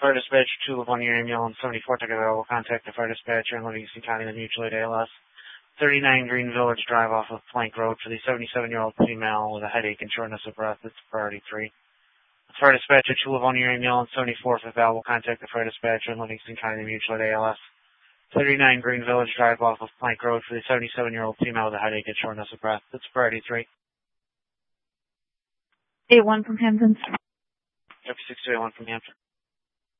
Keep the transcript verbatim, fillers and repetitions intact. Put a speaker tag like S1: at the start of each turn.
S1: Fire dispatcher two of one Union Yellow and seventy-four ticket available. Contact the fire dispatcher in Livingston County, the mutual aid A L S. thirty-nine Green Village Drive off of Plank Road for the seventy-seven-year-old female with a headache and shortness of breath. It's priority three. Fire dispatcher two of one Union Yellow and seventy-four if available. Contact the fire dispatcher in Livingston County, the mutual aid A L S. thirty-nine Green Village Drive off of Plank Road for the seventy-seven-year-old female with a headache and shortness of breath. It's priority three.
S2: eight one from Hampton.
S1: F six two eight one from Hampton.